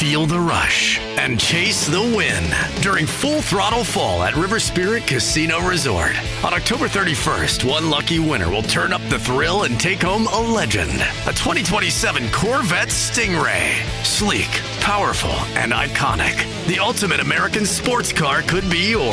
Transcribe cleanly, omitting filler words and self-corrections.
Feel the rush and chase the win during Full Throttle Fall at River Spirit Casino Resort. On October 31st, one lucky winner will turn up the thrill and take home a legend, a 2027 Corvette Stingray. Sleek, powerful, and iconic, the ultimate American sports car could be yours.